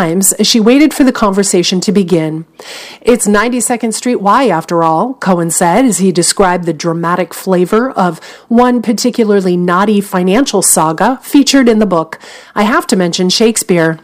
Times as she waited for the conversation to begin. "It's 92nd Street Y, after all," Cohen said as he described the dramatic flavor of one particularly naughty financial saga featured in the book. "I have to mention Shakespeare."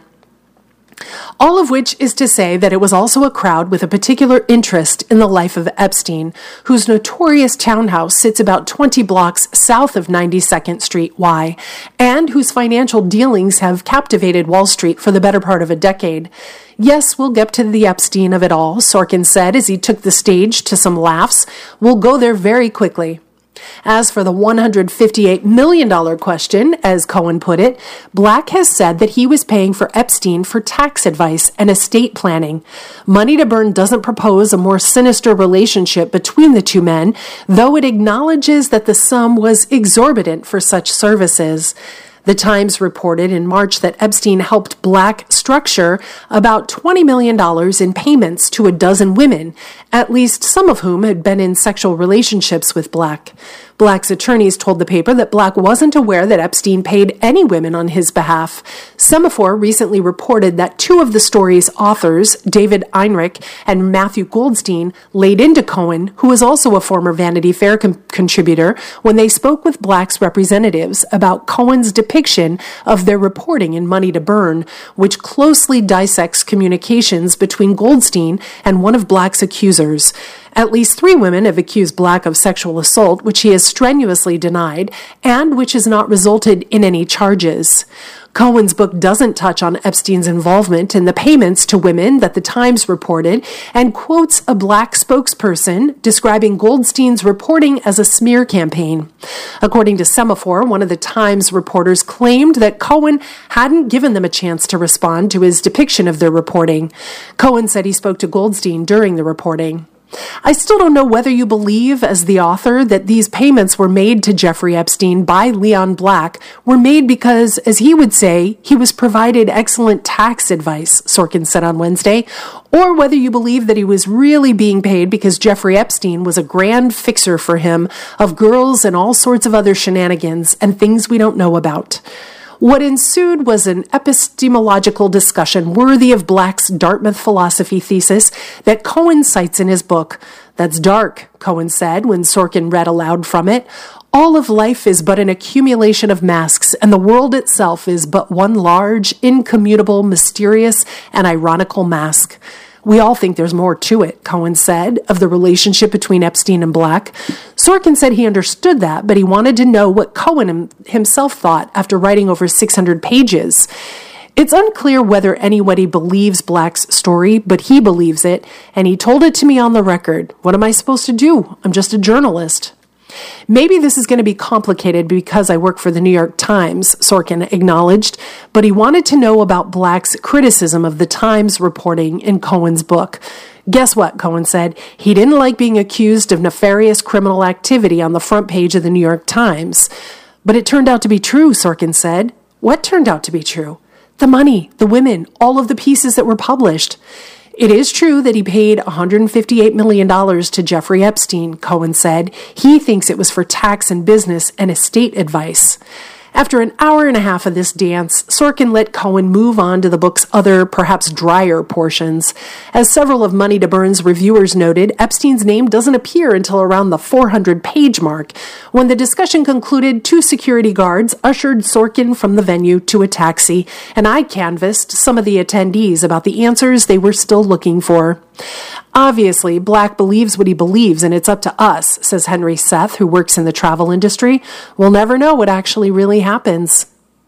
All of which is to say that it was also a crowd with a particular interest in the life of Epstein, whose notorious townhouse sits about 20 blocks south of 92nd Street Y, and whose financial dealings have captivated Wall Street for the better part of a decade. "Yes, we'll get to the Epstein of it all," Sorkin said as he took the stage to some laughs. "We'll go there very quickly." As for the $158 million question, as Cohen put it, Black has said that he was paying for Epstein for tax advice and estate planning. Money to Burn doesn't propose a more sinister relationship between the two men, though it acknowledges that the sum was exorbitant for such services. The Times reported in March that Epstein helped Black structure about $20 million in payments to a dozen women, at least some of whom had been in sexual relationships with Black. Black's attorneys told the paper that Black wasn't aware that Epstein paid any women on his behalf. Semaphore recently reported that two of the story's authors, David Einrich and Matthew Goldstein, laid into Cohen, who was also a former Vanity Fair contributor, when they spoke with Black's representatives about Cohen's depiction of their reporting in Money to Burn, which closely dissects communications between Goldstein and one of Black's accusers. At least 3 women have accused Black of sexual assault, which he has strenuously denied, and which has not resulted in any charges. Cohen's book doesn't touch on Epstein's involvement in the payments to women that the Times reported, and quotes a Black spokesperson describing Goldstein's reporting as a smear campaign. According to Semaphore, one of the Times reporters claimed that Cohen hadn't given them a chance to respond to his depiction of their reporting. Cohen said he spoke to Goldstein during the reporting. "I still don't know whether you believe, as the author, that these payments were made to Jeffrey Epstein by Leon Black were made because, as he would say, he was provided excellent tax advice," Sorkin said on Wednesday, "or whether you believe that he was really being paid because Jeffrey Epstein was a grand fixer for him of girls and all sorts of other shenanigans and things we don't know about." What ensued was an epistemological discussion worthy of Black's Dartmouth philosophy thesis that Cohen cites in his book. "That's dark," Cohen said when Sorkin read aloud from it. "All of life is but an accumulation of masks, and the world itself is but one large, incommutable, mysterious, and ironical mask." "We all think there's more to it," Cohen said, of the relationship between Epstein and Black. Sorkin said he understood that, but he wanted to know what Cohen himself thought after writing over 600 pages. "It's unclear whether anybody believes Black's story, but he believes it, and he told it to me on the record. What am I supposed to do? I'm just a journalist." "Maybe this is going to be complicated because I work for the New York Times," Sorkin acknowledged, but he wanted to know about Black's criticism of the Times reporting in Cohen's book. "Guess what?" Cohen said. "He didn't like being accused of nefarious criminal activity on the front page of the New York Times." "But it turned out to be true," Sorkin said. "What turned out to be true?" "The money, the women, all of the pieces that were published." "It is true that he paid $158 million to Jeffrey Epstein," Cohen said. "He thinks it was for tax and business and estate advice." After an hour and a half of this dance, Sorkin let Cohen move on to the book's other, perhaps drier portions. As several of Money to Burn's reviewers noted, Epstein's name doesn't appear until around the 400-page mark. When the discussion concluded, 2 security guards ushered Sorkin from the venue to a taxi, and I canvassed some of the attendees about the answers they were still looking for. "Obviously, Black believes what he believes, and it's up to us," says Henry Seth, who works in the travel industry. "We'll never know what actually really happens."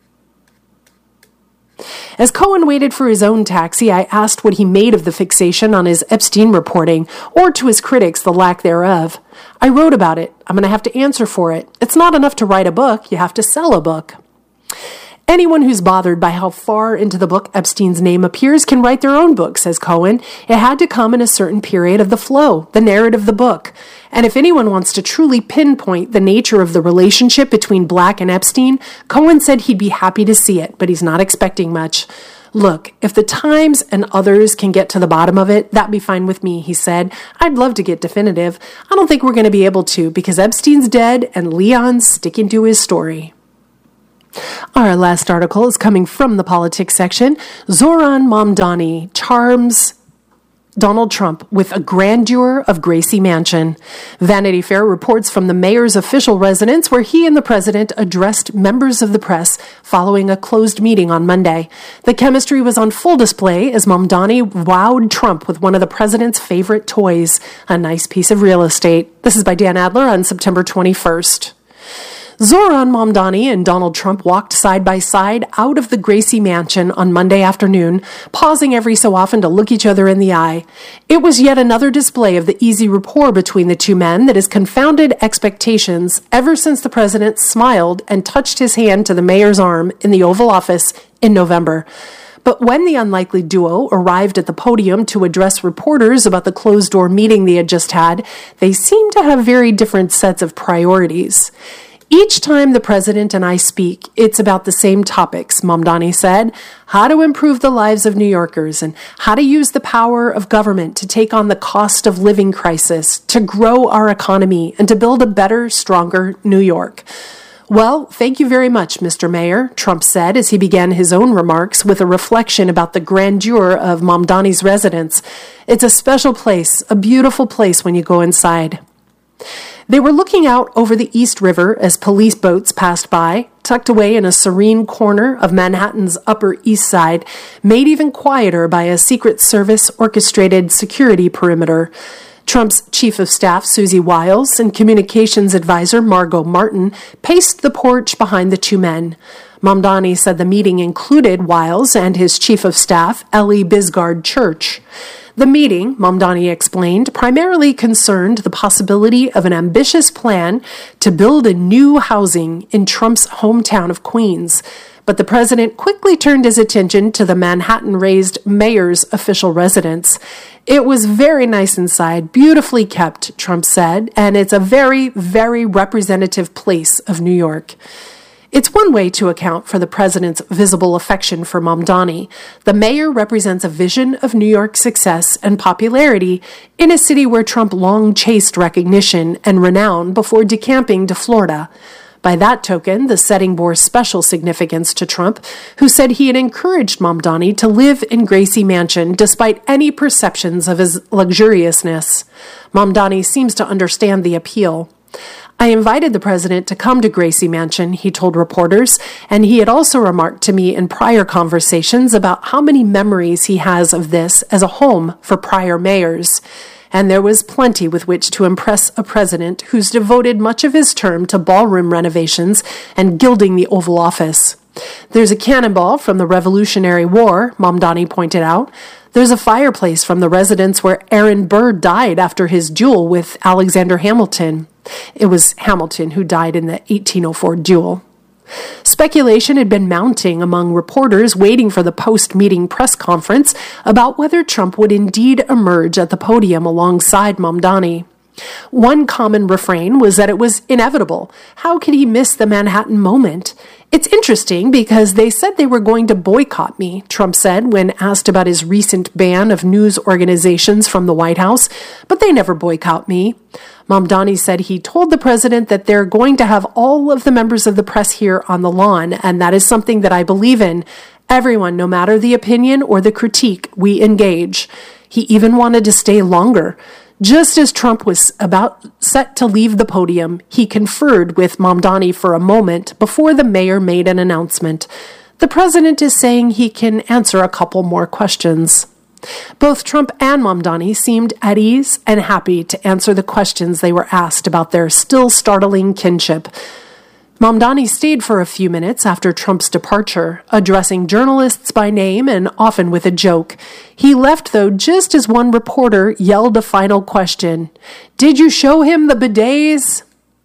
As Cohen waited for his own taxi, I asked what he made of the fixation on his Epstein reporting, or to his critics, the lack thereof. "I wrote about it. I'm going to have to answer for it. It's not enough to write a book. You have to sell a book." Anyone who's bothered by how far into the book Epstein's name appears can write their own book, says Cohen. It had to come in a certain period of the flow, the narrative of the book. And if anyone wants to truly pinpoint the nature of the relationship between Black and Epstein, Cohen said he'd be happy to see it, but he's not expecting much. "Look, if the Times and others can get to the bottom of it, that'd be fine with me," he said. "I'd love to get definitive. I don't think we're going to be able to because Epstein's dead and Leon's sticking to his story." Our last article is coming from the politics section. Zohran Mamdani charms Donald Trump with a grandeur of Gracie Mansion. Vanity Fair reports from the mayor's official residence where he and the president addressed members of the press following a closed meeting on Monday. The chemistry was on full display as Mamdani wowed Trump with one of the president's favorite toys, a nice piece of real estate. This is by Dan Adler on September 21st. Zohran Mamdani and Donald Trump walked side by side out of the Gracie Mansion on Monday afternoon, pausing every so often to look each other in the eye. It was yet another display of the easy rapport between the two men that has confounded expectations ever since the president smiled and touched his hand to the mayor's arm in the Oval Office in November. But when the unlikely duo arrived at the podium to address reporters about the closed-door meeting they had just had, they seemed to have very different sets of priorities. Each time the president and I speak, it's about the same topics, Mamdani said. How to improve the lives of New Yorkers and how to use the power of government to take on the cost of living crisis, to grow our economy, and to build a better, stronger New York. Well, thank you very much, Mr. Mayor, Trump said as he began his own remarks with a reflection about the grandeur of Mamdani's residence. It's a special place, a beautiful place when you go inside. They were looking out over the East River as police boats passed by, tucked away in a serene corner of Manhattan's Upper East Side, made even quieter by a Secret Service orchestrated security perimeter. Trump's chief of staff, Susie Wiles, and communications advisor, Margot Martin, paced the porch behind the two men. Mamdani said the meeting included Wiles and his chief of staff, Ellie Bisgard Church. The meeting, Mamdani explained, primarily concerned the possibility of an ambitious plan to build a new housing in Trump's hometown of Queens. But the president quickly turned his attention to the Manhattan-raised mayor's official residence. It was very nice inside, beautifully kept, Trump said, and it's a very, very representative place of New York. It's one way to account for the president's visible affection for Mamdani. The mayor represents a vision of New York's success and popularity in a city where Trump long chased recognition and renown before decamping to Florida. By that token, the setting bore special significance to Trump, who said he had encouraged Mamdani to live in Gracie Mansion despite any perceptions of his luxuriousness. Mamdani seems to understand the appeal. I invited the president to come to Gracie Mansion, he told reporters, and he had also remarked to me in prior conversations about how many memories he has of this as a home for prior mayors. And there was plenty with which to impress a president who's devoted much of his term to ballroom renovations and gilding the Oval Office. There's a cannonball from the Revolutionary War, Mamdani pointed out. There's a fireplace from the residence where Aaron Burr died after his duel with Alexander Hamilton. It was Hamilton who died in the 1804 duel. Speculation had been mounting among reporters waiting for the post-meeting press conference about whether Trump would indeed emerge at the podium alongside Mamdani. One common refrain was that it was inevitable. How could he miss the Manhattan moment? It's interesting because they said they were going to boycott me, Trump said when asked about his recent ban of news organizations from the White House, but they never boycott me. Mamdani said he told the president that they're going to have all of the members of the press here on the lawn, and that is something that I believe in. Everyone, no matter the opinion or the critique, we engage. He even wanted to stay longer. Just as Trump was about set to leave the podium, he conferred with Mamdani for a moment before the mayor made an announcement. The president is saying he can answer a couple more questions. Both Trump and Mamdani seemed at ease and happy to answer the questions they were asked about their still startling kinship. Mamdani stayed for a few minutes after Trump's departure, addressing journalists by name and often with a joke. He left, though, just as one reporter yelled a final question. "Did you show him the bidets?"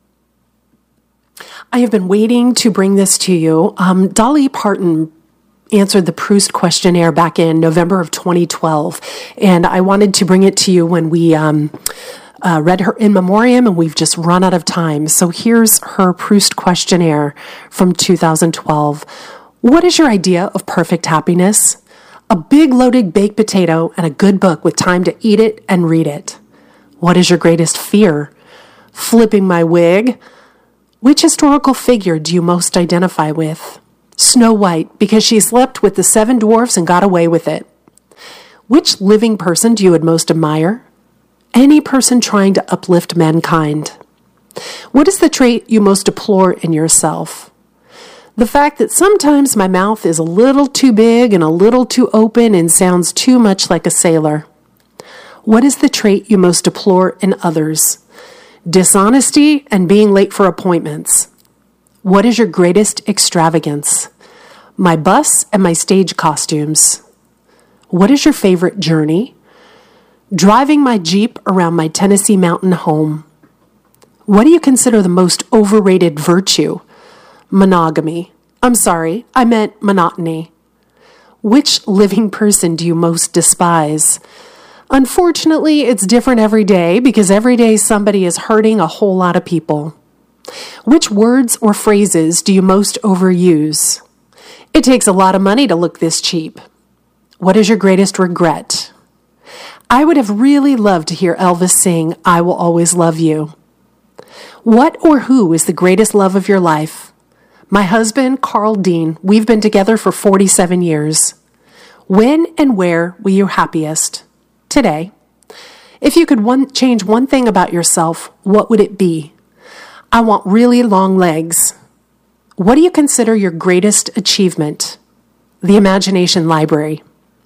I have been waiting to bring this to you. Dolly Parton answered the Proust questionnaire back in November of 2012, and I wanted to bring it to you when we read her in memoriam, and we've just run out of time. So here's her Proust questionnaire from 2012. What is your idea of perfect happiness? A big loaded baked potato and a good book with time to eat it and read it. What is your greatest fear? Flipping my wig. Which historical figure do you most identify with? Snow White, because she slept with the 7 dwarfs and got away with it. Which living person do you would most admire? Any person trying to uplift mankind. What is the trait you most deplore in yourself? The fact that sometimes my mouth is a little too big and a little too open and sounds too much like a sailor. What is the trait you most deplore in others? Dishonesty and being late for appointments. What is your greatest extravagance? My bus and my stage costumes. What is your favorite journey? Driving my Jeep around my Tennessee mountain home. What do you consider the most overrated virtue? Monogamy. I'm sorry, I meant monotony. Which living person do you most despise? Unfortunately, it's different every day because every day somebody is hurting a whole lot of people. Which words or phrases do you most overuse? It takes a lot of money to look this cheap. What is your greatest regret? I would have really loved to hear Elvis sing, "I Will Always Love You." What or who is the greatest love of your life? My husband, Carl Dean. We've been together for 47 years. When and where were you happiest? Today. If you could change one thing about yourself, what would it be? I want really long legs. What do you consider your greatest achievement? The imagination library.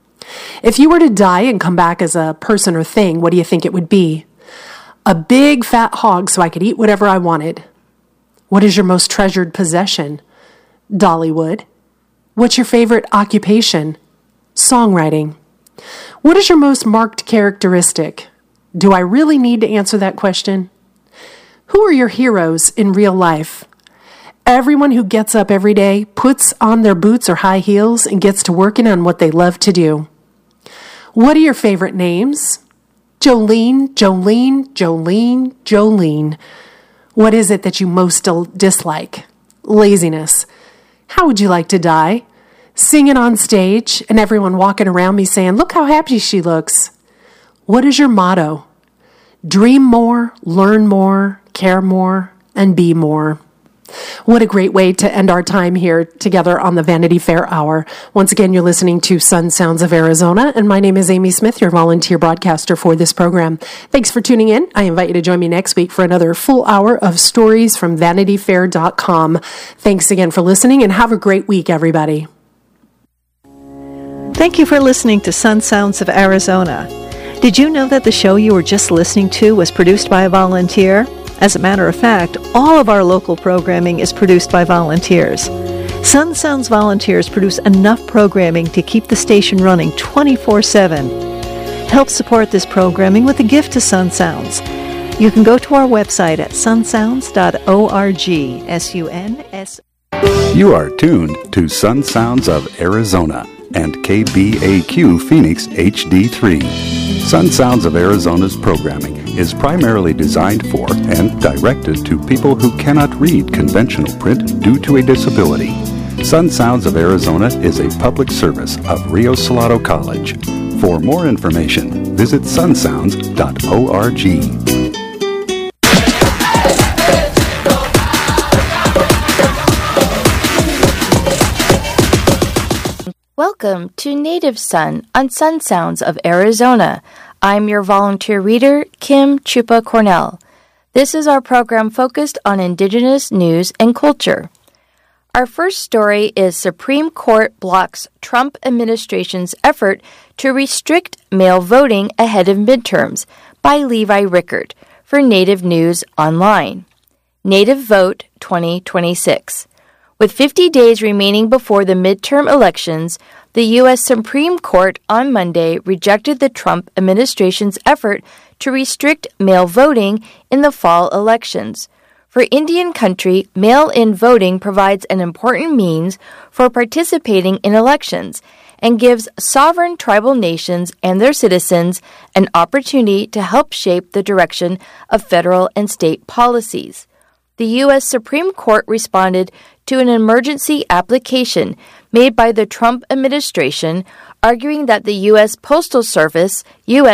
If you were to die and come back as a person or thing, what do you think it would be? A big fat hog so I could eat whatever I wanted. What is your most treasured possession? Dollywood. What's your favorite occupation? Songwriting. What is your most marked characteristic? Do I really need to answer that question? Who are your heroes in real life? Everyone who gets up every day, puts on their boots or high heels, and gets to working on what they love to do. What are your favorite names? Jolene, Jolene, Jolene, Jolene. What is it that you most dislike? Laziness. How would you like to die? Singing on stage and everyone walking around me saying, "Look how happy she looks." What is your motto? Dream more, learn more, care more, and be more. What a great way to end our time here together on the Vanity Fair Hour. Once again, you're listening to Sun Sounds of Arizona, and my name is Amy Smith, your volunteer broadcaster for this program. Thanks for tuning in. I invite you to join me next week for another full hour of stories from VanityFair.com. Thanks again for listening, and have a great week, everybody. Thank you for listening to Sun Sounds of Arizona. Did you know that the show you were just listening to was produced by a volunteer? As a matter of fact, all of our local programming is produced by volunteers. Sun Sounds volunteers produce enough programming to keep the station running 24/7. Help support this programming with a gift to Sun Sounds. You can go to our website at sunsounds.org. SUNS. You are tuned to Sun Sounds of Arizona and KBAQ Phoenix HD3. Sun Sounds of Arizona's programming is primarily designed for and directed to people who cannot read conventional print due to a disability. Sun Sounds of Arizona is a public service of Rio Salado College. For more information, visit sunsounds.org. Welcome to Native Sun on Sun Sounds of Arizona. I'm your volunteer reader, Kim Chupa Cornell. This is our program focused on Indigenous news and culture. Our first story is Supreme Court blocks Trump administration's effort to restrict mail voting ahead of midterms by Levi Rickard for Native News Online. Native Vote 2026. With 50 days remaining before the midterm elections, the U.S. Supreme Court on Monday rejected the Trump administration's effort to restrict mail voting in the fall elections. For Indian country, mail-in voting provides an important means for participating in elections and gives sovereign tribal nations and their citizens an opportunity to help shape the direction of federal and state policies. The U.S. Supreme Court responded to an emergency application made by the Trump administration, arguing that the U.S. Postal Service,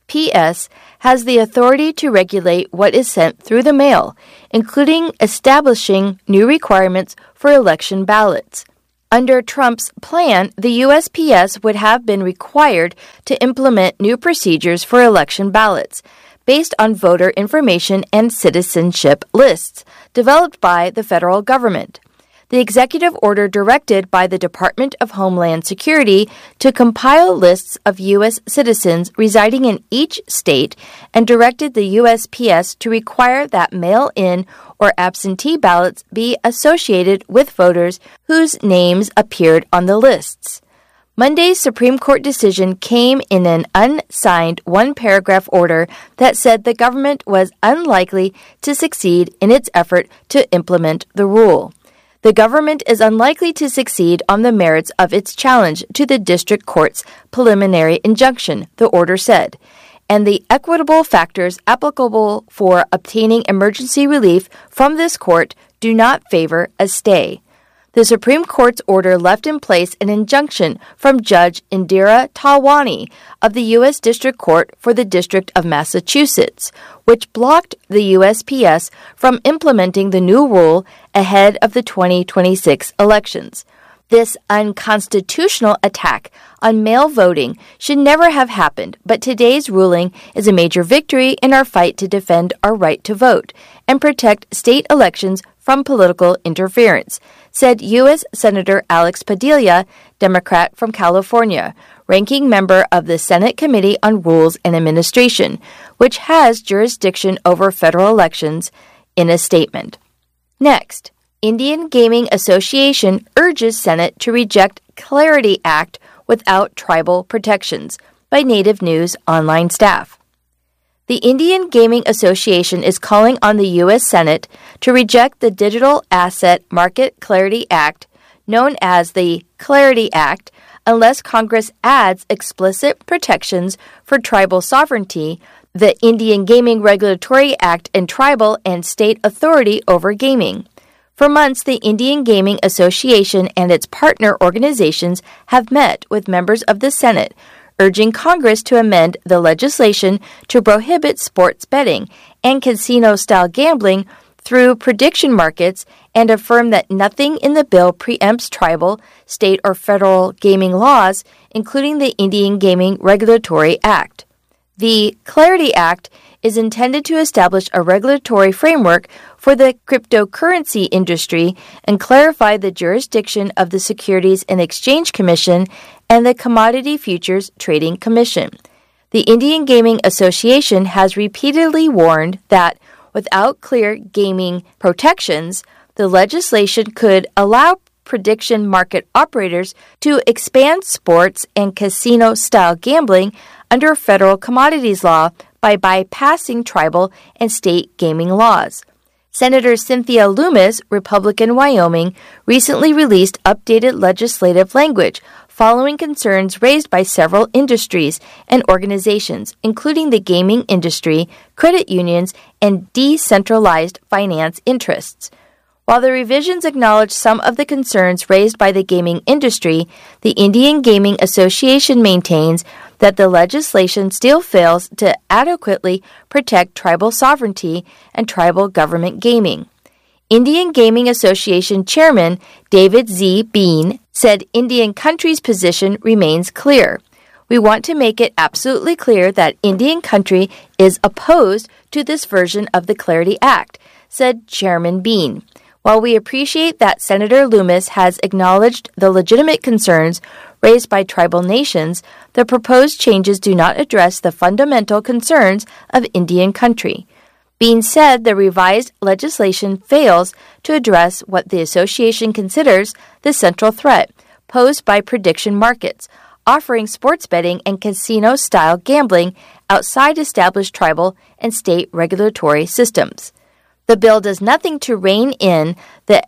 USPS has the authority to regulate what is sent through the mail, including establishing new requirements for election ballots. Under Trump's plan, the USPS would have been required to implement new procedures for election ballots based on voter information and citizenship lists developed by the federal government. The executive order directed by the Department of Homeland Security to compile lists of U.S. citizens residing in each state and directed the USPS to require that mail-in or absentee ballots be associated with voters whose names appeared on the lists. Monday's Supreme Court decision came in an unsigned one-paragraph order that said the government was unlikely to succeed in its effort to implement the rule. The government is unlikely to succeed on the merits of its challenge to the district court's preliminary injunction, the order said, and the equitable factors applicable for obtaining emergency relief from this court do not favor a stay. The Supreme Court's order left in place an injunction from Judge Indira Talwani of the U.S. District Court for the District of Massachusetts, which blocked the USPS from implementing the new rule ahead of the 2026 elections. This unconstitutional attack on mail voting should never have happened, but today's ruling is a major victory in our fight to defend our right to vote and protect state elections from political interference, said U.S. Senator Alex Padilla, Democrat from California, ranking member of the Senate Committee on Rules and Administration, which has jurisdiction over federal elections, in a statement. Next, Indian Gaming Association urges Senate to reject Clarity Act without tribal protections, by Native News online staff. The Indian Gaming Association is calling on the U.S. Senate to reject the Digital Asset Market Clarity Act, known as the Clarity Act, unless Congress adds explicit protections for tribal sovereignty, the Indian Gaming Regulatory Act, and tribal and state authority over gaming. For months, the Indian Gaming Association and its partner organizations have met with members of the Senate, urging Congress to amend the legislation to prohibit sports betting and casino-style gambling through prediction markets and affirm that nothing in the bill preempts tribal, state, or federal gaming laws, including the Indian Gaming Regulatory Act. The Clarity Act is intended to establish a regulatory framework for the cryptocurrency industry and clarify the jurisdiction of the Securities and Exchange Commission and the Commodity Futures Trading Commission. The Indian Gaming Association has repeatedly warned that without clear gaming protections, the legislation could allow prediction market operators to expand sports and casino-style gambling under federal commodities law by bypassing tribal and state gaming laws. Senator Cynthia Lummis, Republican Wyoming, recently released updated legislative language following concerns raised by several industries and organizations, including the gaming industry, credit unions, and decentralized finance interests. While the revisions acknowledge some of the concerns raised by the gaming industry, the Indian Gaming Association maintains that the legislation still fails to adequately protect tribal sovereignty and tribal government gaming. Indian Gaming Association Chairman David Z. Bean said Indian Country's position remains clear. We want to make it absolutely clear that Indian Country is opposed to this version of the Clarity Act, said Chairman Bean. While we appreciate that Senator Lummis has acknowledged the legitimate concerns raised by tribal nations, the proposed changes do not address the fundamental concerns of Indian Country. Bean said the revised legislation fails to address what the association considers the central threat posed by prediction markets, offering sports betting and casino-style gambling outside established tribal and state regulatory systems. The bill does nothing to rein in the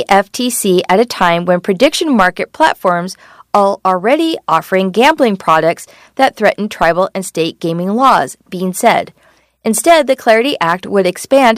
CFTC at a time when prediction market platforms are already offering gambling products that threaten tribal and state gaming laws, Bean said. Instead, the Clarity Act would expand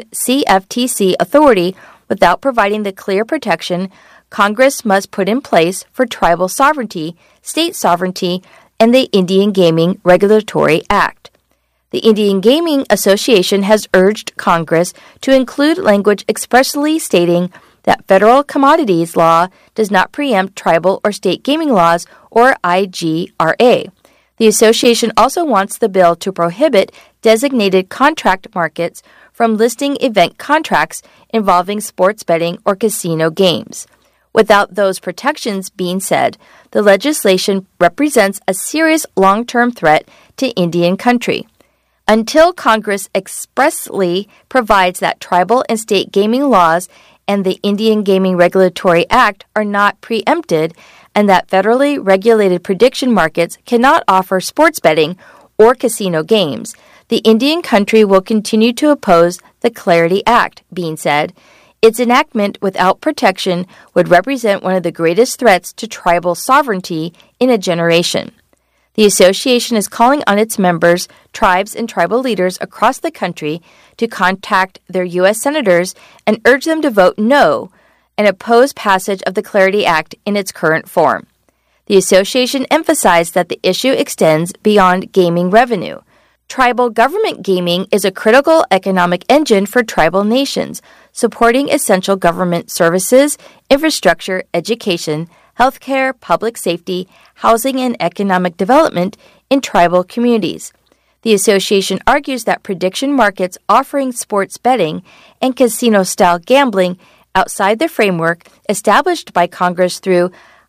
CFTC authority without providing the clear protection Congress must put in place for tribal sovereignty, state sovereignty, and the Indian Gaming Regulatory Act. The Indian Gaming Association has urged Congress to include language expressly stating that federal commodities law does not preempt tribal or state gaming laws or IGRA. The association also wants the bill to prohibit designated contract markets from listing event contracts involving sports betting or casino games. Without those protections being said, the legislation represents a serious long-term threat to Indian country. Until Congress expressly provides that tribal and state gaming laws and the Indian Gaming Regulatory Act are not preempted, and that federally regulated prediction markets cannot offer sports betting or casino games, the Indian country will continue to oppose the Clarity Act, being said. Its enactment without protection would represent one of the greatest threats to tribal sovereignty in a generation. The association is calling on its members, tribes, and tribal leaders across the country to contact their U.S. senators and urge them to vote no and oppose passage of the Clarity Act in its current form. The association emphasized that the issue extends beyond gaming revenue. Tribal government gaming is a critical economic engine for tribal nations, supporting essential government services, infrastructure, education, healthcare, public safety, housing, and economic development in tribal communities. The association argues that prediction markets offering sports betting and casino-style gambling outside the framework established by Congress through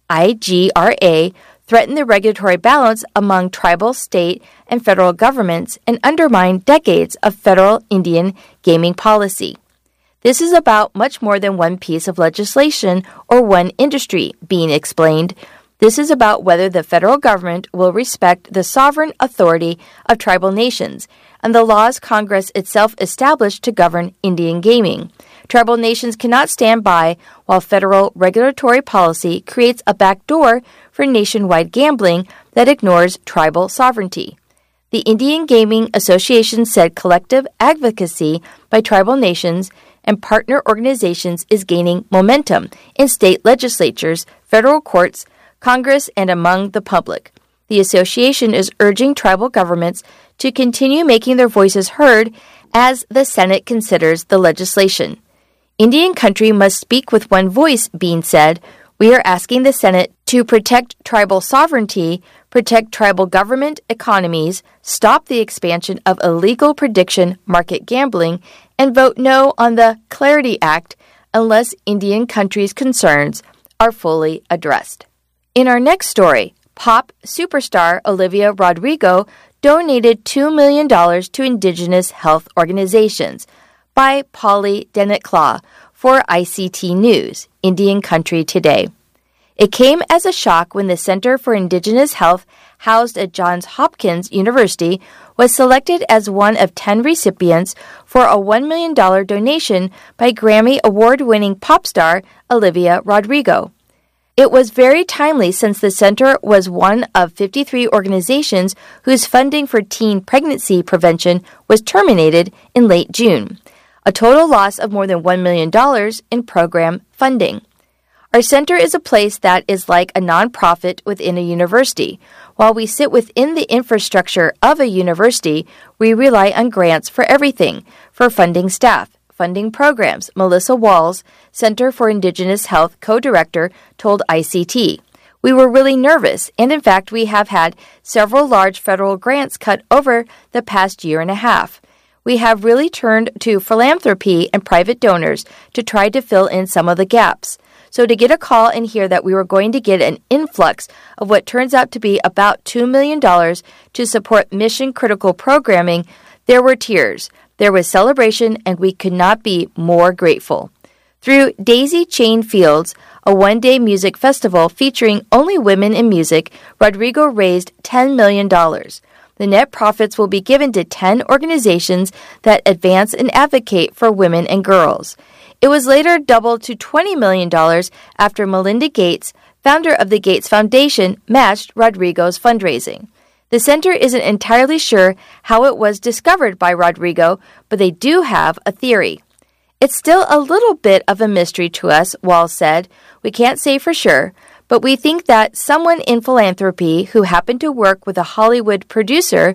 IGRA threaten the regulatory balance among tribal, state, and federal governments and undermine decades of federal Indian gaming policy. This is about much more than one piece of legislation or one industry, being explained. This is about whether the federal government will respect the sovereign authority of tribal nations and the laws Congress itself established to govern Indian gaming. Tribal nations cannot stand by while federal regulatory policy creates a backdoor for nationwide gambling that ignores tribal sovereignty. The Indian Gaming Association said collective advocacy by tribal nations and partner organizations is gaining momentum in state legislatures, federal courts, Congress, and among the public. The association is urging tribal governments to continue making their voices heard as the Senate considers the legislation. Indian country must speak with one voice, being said. We are asking the Senate to protect tribal sovereignty, protect tribal government economies, stop the expansion of illegal prediction market gambling, and vote no on the Clarity Act unless Indian country's concerns are fully addressed. In our next story, pop superstar Olivia Rodrigo donated $2 million to indigenous health organizations, by Polly Dennett-Claw for ICT News, Indian Country Today. It came as a shock when the Center for Indigenous Health, housed at Johns Hopkins University, was selected as one of 10 recipients for a $1 million donation by Grammy Award-winning pop star Olivia Rodrigo. It was very timely since the center was one of 53 organizations whose funding for teen pregnancy prevention was terminated in late June, a total loss of more than $1 million in program funding. Our center is a place that is like a nonprofit within a university. While we sit within the infrastructure of a university, we rely on grants for everything, for funding staff, funding programs, Melissa Walls, Center for Indigenous Health co-director, told ICT. We were really nervous, and in fact, we have had several large federal grants cut over the past year and a half. We have really turned to philanthropy and private donors to try to fill in some of the gaps. So to get a call and hear that we were going to get an influx of what turns out to be about $2 million to support mission-critical programming, there were tears. There was celebration, and we could not be more grateful. Through Daisy Chain Fields, a one-day music festival featuring only women in music, Rodrigo raised $10 million. The net profits will be given to 10 organizations that advance and advocate for women and girls. It was later doubled to $20 million after Melinda Gates, founder of the Gates Foundation, matched Rodrigo's fundraising. The center isn't entirely sure how it was discovered by Rodrigo, but they do have a theory. It's still a little bit of a mystery to us, Walls said. We can't say for sure, but we think that someone in philanthropy who happened to work with a Hollywood producer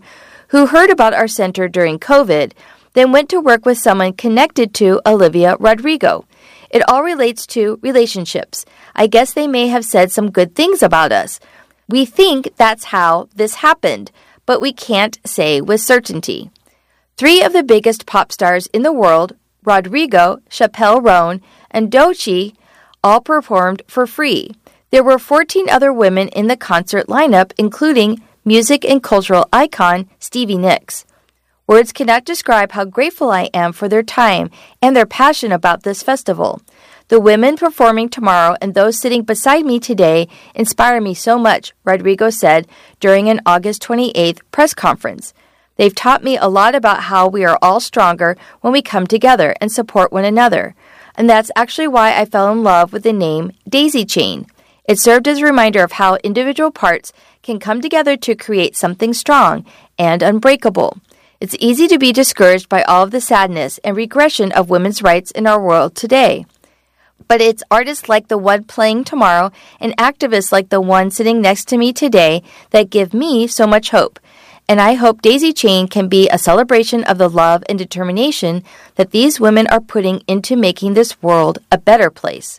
who heard about our center during COVID, then went to work with someone connected to Olivia Rodrigo. It all relates to relationships. I guess they may have said some good things about us. We think that's how this happened, but we can't say with certainty. 3 of the biggest pop stars in the world, Rodrigo, Chappelle Roan, and Doechii, all performed for free. There were 14 other women in the concert lineup, including music and cultural icon Stevie Nicks. Words cannot describe how grateful I am for their time and their passion about this festival. The women performing tomorrow and those sitting beside me today inspire me so much, Rodrigo said during an August 28th press conference. They've taught me a lot about how we are all stronger when we come together and support one another. And that's actually why I fell in love with the name Daisy Chain. It served as a reminder of how individual parts can come together to create something strong and unbreakable. It's easy to be discouraged by all of the sadness and regression of women's rights in our world today. But it's artists like the one playing tomorrow and activists like the one sitting next to me today that give me so much hope. And I hope Daisy Chain can be a celebration of the love and determination that these women are putting into making this world a better place.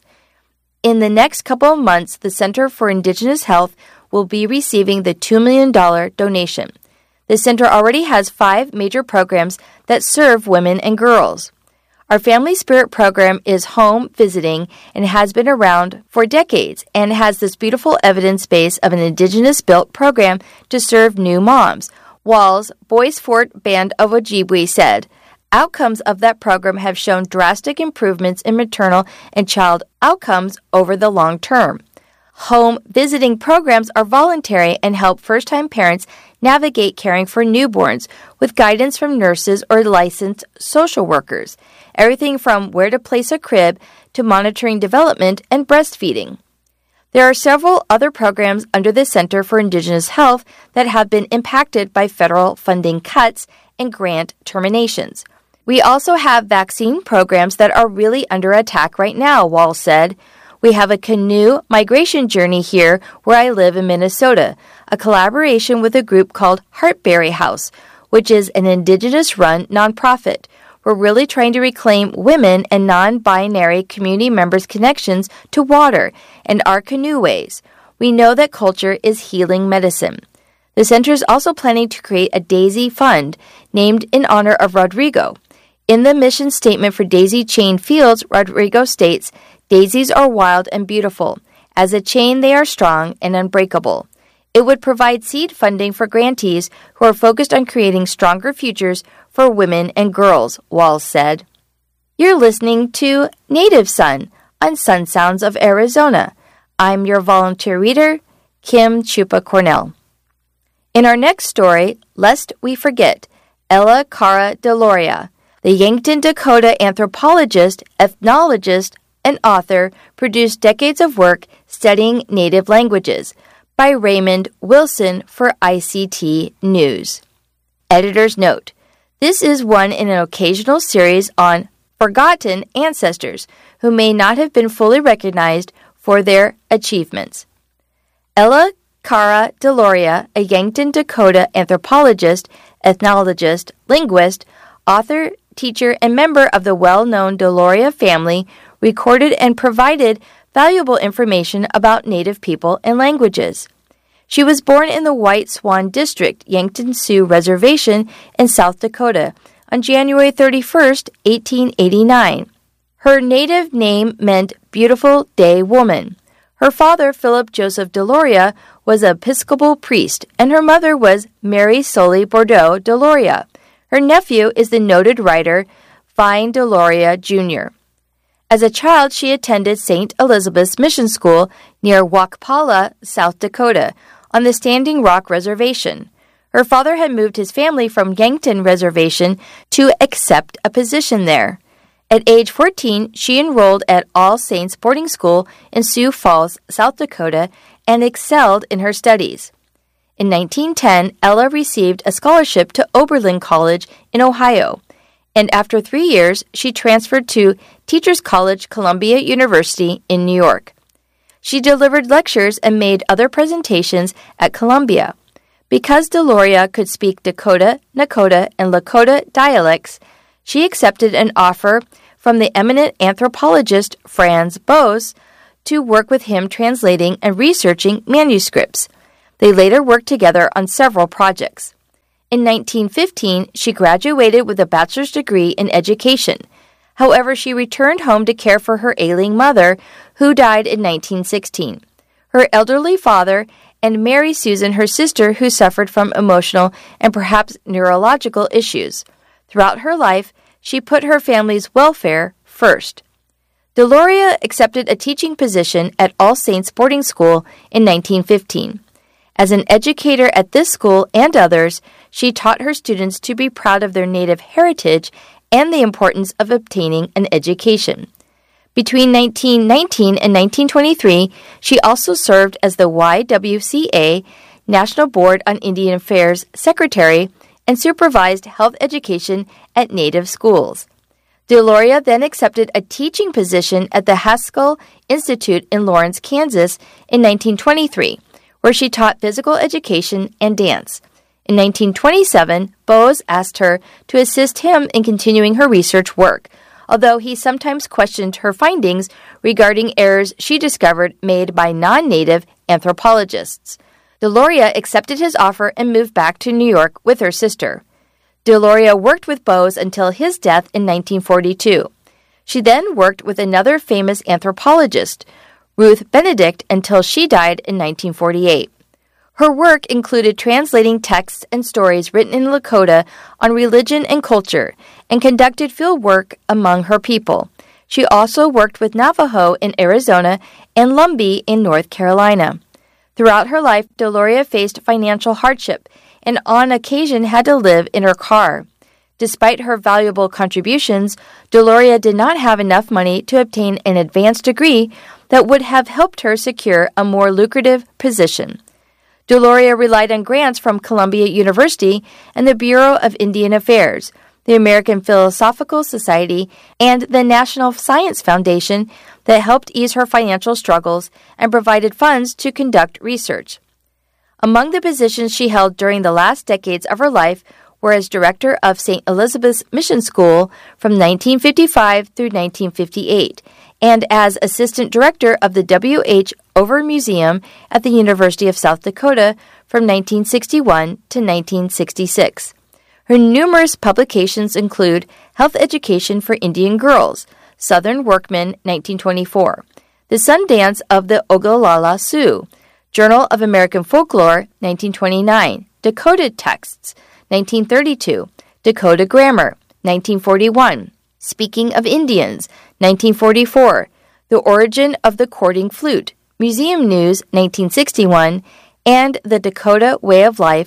In the next couple of months, the Center for Indigenous Health will be receiving the $2 million donation. The center already has 5 major programs that serve women and girls. Our Family Spirit program is home visiting and has been around for decades and has this beautiful evidence base of an Indigenous-built program to serve new moms. Walls, Bois Forte Band of Ojibwe said, outcomes of that program have shown drastic improvements in maternal and child outcomes over the long term. Home visiting programs are voluntary and help first-time parents navigate caring for newborns with guidance from nurses or licensed social workers, everything from where to place a crib to monitoring development and breastfeeding. There are several other programs under the Center for Indigenous Health that have been impacted by federal funding cuts and grant terminations. We also have vaccine programs that are really under attack right now, Wall said. We have a canoe migration journey here where I live in Minnesota, a collaboration with a group called Heartberry House, which is an Indigenous-run nonprofit. We're really trying to reclaim women and non-binary community members' connections to water and our canoe ways. We know that culture is healing medicine. The center is also planning to create a Daisy Fund named in honor of Rodrigo. In the mission statement for Daisy Chain Fields, Rodrigo states, "Daisies are wild and beautiful. As a chain, they are strong and unbreakable." It would provide seed funding for grantees who are focused on creating stronger futures for women and girls, Walls said. You're listening to Native Son on Sun Sounds of Arizona. I'm your volunteer reader, Kim Chupa Cornell. In our next story, Lest We Forget, Ella Cara DeLauria, the Yankton, Dakota anthropologist, ethnologist, and author, produced decades of work studying native languages, by Raymond Wilson for ICT News. Editor's note: this is one in an occasional series on forgotten ancestors who may not have been fully recognized for their achievements. Ella Cara DeLauria, a Yankton, Dakota anthropologist, ethnologist, linguist, author, teacher, and member of the well-known DeLauria family, recorded and provided valuable information about Native people and languages. She was born in the White Swan District, Yankton Sioux Reservation in South Dakota on January 31, 1889. Her native name meant Beautiful Day Woman. Her father, Philip Joseph DeLauria, was an Episcopal priest, and her mother was Mary Sully Bordeaux DeLauria. Her nephew is the noted writer Vine DeLauria Jr. As a child, she attended St. Elizabeth's Mission School near Wakpala, South Dakota, on the Standing Rock Reservation. Her father had moved his family from Yankton Reservation to accept a position there. At age 14, she enrolled at All Saints Boarding School in Sioux Falls, South Dakota, and excelled in her studies. In 1910, Ella received a scholarship to Oberlin College in Ohio, and after 3 years, she transferred to Teachers College, Columbia University in New York. She delivered lectures and made other presentations at Columbia. Because Deloria could speak Dakota, Nakota, and Lakota dialects, she accepted an offer from the eminent anthropologist Franz Boas to work with him translating and researching manuscripts. They later worked together on several projects. In 1915, she graduated with a bachelor's degree in education. However, she returned home to care for her ailing mother, who died in 1916. Her elderly father and Mary Susan, her sister, who suffered from emotional and perhaps neurological issues. Throughout her life, she put her family's welfare first. Deloria accepted a teaching position at All Saints Boarding School in 1915. As an educator at this school and others, she taught her students to be proud of their native heritage and the importance of obtaining an education. Between 1919 and 1923, she also served as the YWCA National Board on Indian Affairs Secretary and supervised health education at Native schools. Deloria then accepted a teaching position at the Haskell Institute in Lawrence, Kansas in 1923, where she taught physical education and dance. In 1927, Boas asked her to assist him in continuing her research work, although he sometimes questioned her findings regarding errors she discovered made by non-native anthropologists. Deloria accepted his offer and moved back to New York with her sister. Deloria worked with Boas until his death in 1942. She then worked with another famous anthropologist, Ruth Benedict, until she died in 1948. Her work included translating texts and stories written in Lakota on religion and culture and conducted field work among her people. She also worked with Navajo in Arizona and Lumbee in North Carolina. Throughout her life, Deloria faced financial hardship and on occasion had to live in her car. Despite her valuable contributions, Deloria did not have enough money to obtain an advanced degree that would have helped her secure a more lucrative position. Deloria relied on grants from Columbia University and the Bureau of Indian Affairs, the American Philosophical Society, and the National Science Foundation that helped ease her financial struggles and provided funds to conduct research. Among the positions she held during the last decades of her life were as director of St. Elizabeth's Mission School from 1955 through 1958, and as assistant director of the W.H. Over Museum at the University of South Dakota from 1961 to 1966. Her numerous publications include Health Education for Indian Girls, Southern Workman, 1924, The Sundance of the Ogallala Sioux, Journal of American Folklore, 1929, Dakota Texts, 1932, Dakota Grammar, 1941, Speaking of Indians, 1944, The Origin of the Courting Flute, Museum News, 1961, and The Dakota Way of Life,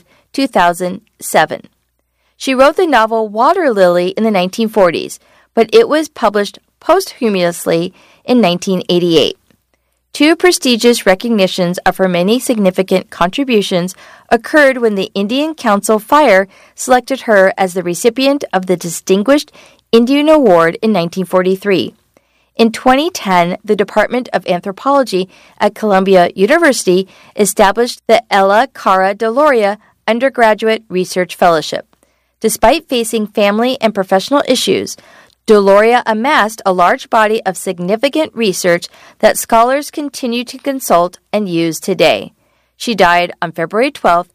2007. She wrote the novel Water Lily in the 1940s, but it was published posthumously in 1988. Two prestigious recognitions of her many significant contributions occurred when the Indian Council Fire selected her as the recipient of the Distinguished Indian Award in 1943. In 2010, the Department of Anthropology at Columbia University established the Ella Cara Deloria Undergraduate Research Fellowship. Despite facing family and professional issues, Deloria amassed a large body of significant research that scholars continue to consult and use today. She died on February 12,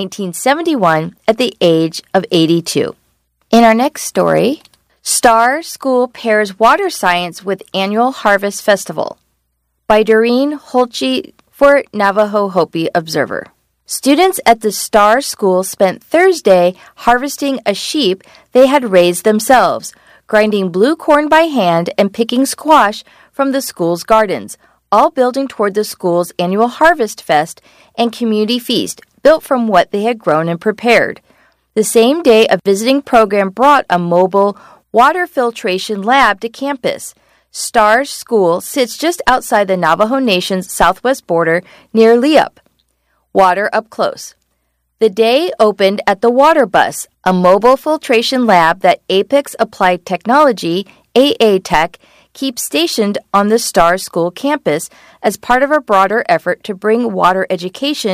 1971, at the age of 82. In our next story, Star School pairs water science with annual Harvest Festival by Doreen Holtze for Navajo Hopi Observer. Students at the Star School spent Thursday harvesting a sheep they had raised themselves, grinding blue corn by hand and picking squash from the school's gardens, all building toward the school's annual Harvest Fest and community feast built from what they had grown and prepared. The same day, a visiting program brought a mobile water filtration lab to campus. Star School sits just outside the Navajo Nation's southwest border near Liup. Water up close. The day opened at the Water Bus, a mobile filtration lab that Apex Applied Technology, AA Tech, keeps stationed on the Star School campus as part of a broader effort to bring water education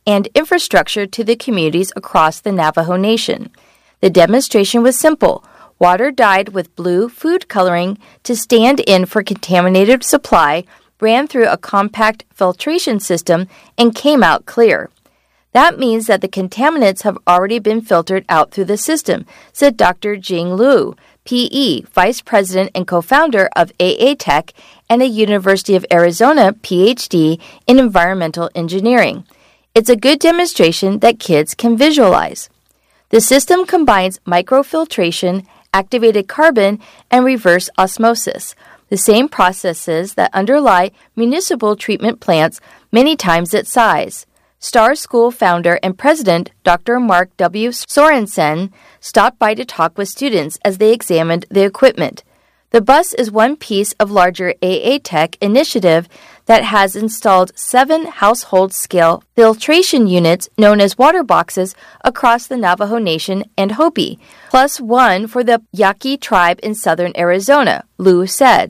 and infrastructure to the communities across the Navajo Nation. The demonstration was simple. Water dyed with blue food coloring to stand in for contaminated supply ran through a compact filtration system and came out clear. That means that the contaminants have already been filtered out through the system, said Dr. Jing Liu, PE, Vice President and co-founder of AA Tech and a University of Arizona PhD in Environmental Engineering. It's a good demonstration that kids can visualize. The system combines microfiltration, activated carbon, and reverse osmosis, the same processes that underlie municipal treatment plants many times its size. Star School founder and president Dr. Mark W. Sorensen stopped by to talk with students as they examined the equipment. The bus is one piece of larger AA Tech initiative that has installed 7 household-scale filtration units known as water boxes across the Navajo Nation and Hopi, plus one for the Yaqui tribe in southern Arizona, Liu said.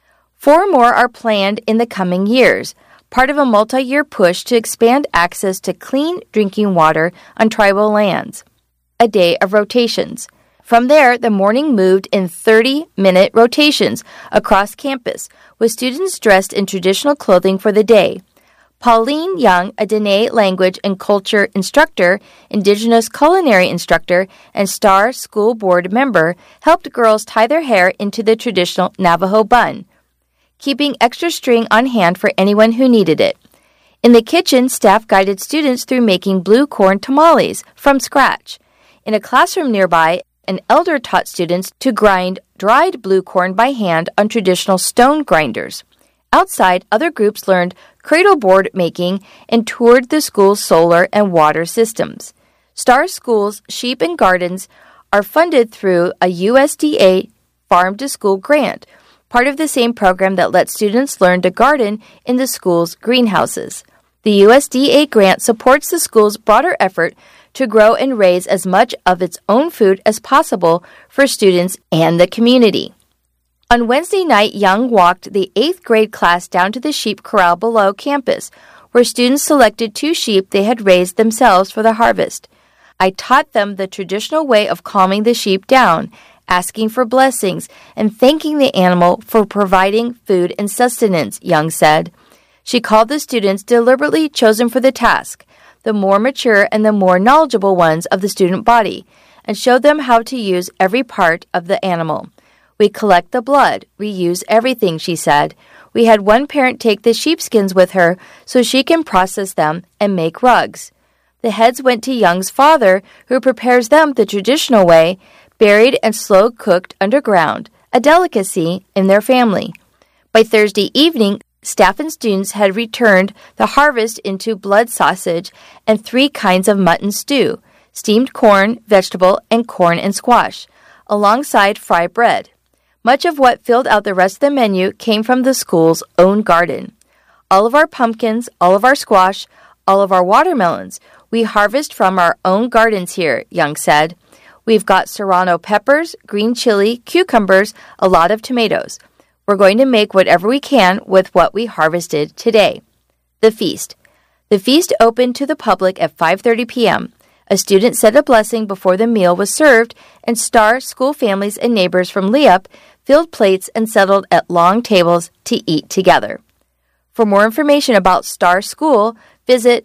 4 more are planned in the coming years, part of a multi-year push to expand access to clean drinking water on tribal lands. A day of rotations. From there, the morning moved in 30-minute rotations across campus, with students dressed in traditional clothing for the day. Pauline Young, a Dene language and culture instructor, Indigenous culinary instructor, and Star School Board member, helped girls tie their hair into the traditional Navajo bun, keeping extra string on hand for anyone who needed it. In the kitchen, staff guided students through making blue corn tamales from scratch. In a classroom nearby, an elder taught students to grind dried blue corn by hand on traditional stone grinders. Outside, other groups learned cradle board making and toured the school's solar and water systems. Star School's sheep and gardens are funded through a USDA farm-to-school grant, part of the same program that lets students learn to garden in the school's greenhouses. The USDA grant supports the school's broader effort to grow and raise as much of its own food as possible for students and the community. On Wednesday night, Young walked the 8th grade class down to the sheep corral below campus, where students selected 2 sheep they had raised themselves for the harvest. I taught them the traditional way of calming the sheep down, asking for blessings, and thanking the animal for providing food and sustenance, Young said. She called the students deliberately chosen for the task, the more mature and the more knowledgeable ones of the student body, and showed them how to use every part of the animal. We collect the blood, reuse everything, she said. We had one parent take the sheepskins with her so she can process them and make rugs. The heads went to Young's father, who prepares them the traditional way, buried and slow-cooked underground, a delicacy in their family. By Thursday evening, staff and students had returned the harvest into blood sausage and 3 kinds of mutton stew, steamed corn, vegetable, and corn and squash, alongside fry bread. Much of what filled out the rest of the menu came from the school's own garden. All of our pumpkins, all of our squash, all of our watermelons, we harvest from our own gardens here, Young said. We've got serrano peppers, green chili, cucumbers, a lot of tomatoes. We're going to make whatever we can with what we harvested today. The feast. The feast opened to the public at 5:30 p.m. A student said a blessing before the meal was served, and Star School families and neighbors from Liup filled plates and settled at long tables to eat together. For more information about Star School, visit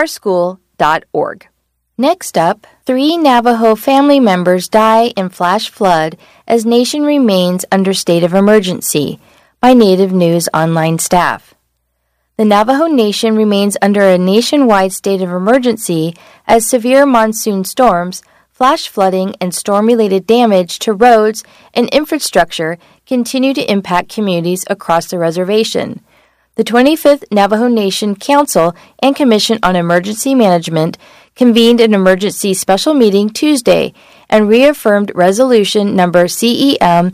starschool.org. Next up, 3 Navajo family members die in flash flood as nation remains under state of emergency by Native News Online staff. The Navajo Nation remains under a nationwide state of emergency as severe monsoon storms, flash flooding, and storm-related damage to roads and infrastructure continue to impact communities across the reservation. The 25th Navajo Nation Council and Commission on Emergency Management convened an emergency special meeting Tuesday and reaffirmed Resolution number CEM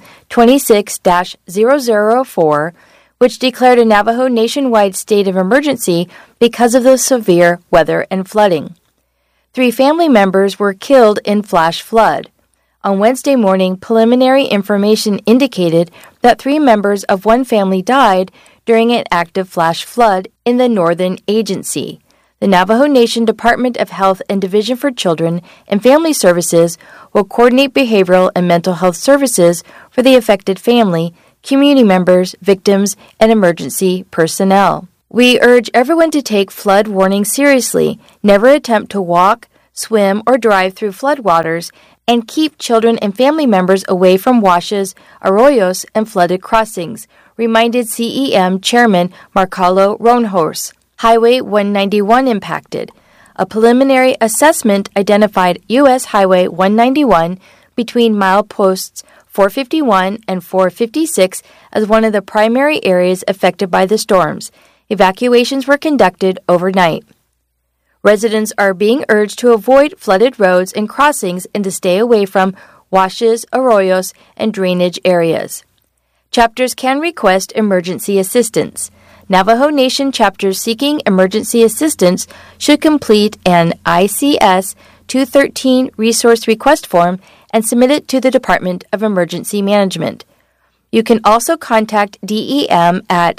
26-004, which declared a Navajo nationwide state of emergency because of the severe weather and flooding. 3 family members were killed in flash flood. On Wednesday morning, preliminary information indicated that 3 members of one family died during an active flash flood in the Northern Agency. The Navajo Nation Department of Health and Division for Children and Family Services will coordinate behavioral and mental health services for the affected family, community members, victims, and emergency personnel. We urge everyone to take flood warnings seriously, never attempt to walk, swim, or drive through floodwaters, and keep children and family members away from washes, arroyos, and flooded crossings, reminded CEM Chairman Marcelo Ronhorst. Highway 191 impacted. A preliminary assessment identified U.S. Highway 191 between mileposts 451 and 456 as one of the primary areas affected by the storms. Evacuations were conducted overnight. Residents are being urged to avoid flooded roads and crossings and to stay away from washes, arroyos, and drainage areas. Chapters can request emergency assistance. Navajo Nation chapters seeking emergency assistance should complete an ICS 213 resource request form and submit it to the Department of Emergency Management. You can also contact DEM at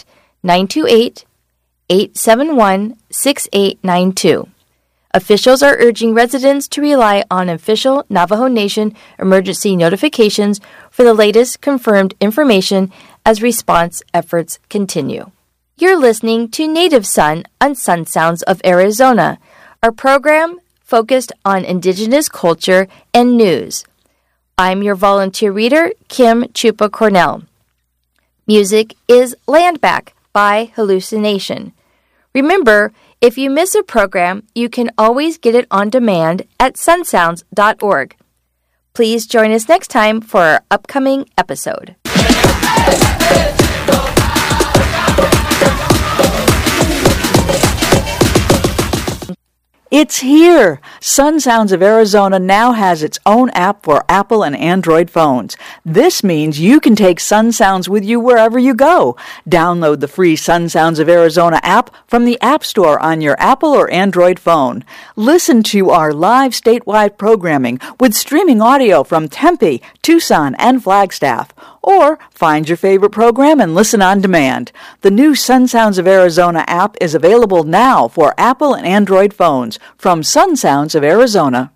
928-871-6892. Officials are urging residents to rely on official Navajo Nation emergency notifications for the latest confirmed information as response efforts continue. You're listening to Native Son on Sun Sounds of Arizona, our program focused on Indigenous culture and news. I'm your volunteer reader, Kim Chupa Cornell. Music is Land Back by Hallucination. Remember, if you miss a program, you can always get it on demand at sunsounds.org. Please join us next time for our upcoming episode. It's here! Sun Sounds of Arizona now has its own app for Apple and Android phones. This means you can take Sun Sounds with you wherever you go. Download the free Sun Sounds of Arizona app from the App Store on your Apple or Android phone. Listen to our live statewide programming with streaming audio from Tempe, Tucson, and Flagstaff. Or find your favorite program and listen on demand. The new Sun Sounds of Arizona app is available now for Apple and Android phones from Sun Sounds of Arizona.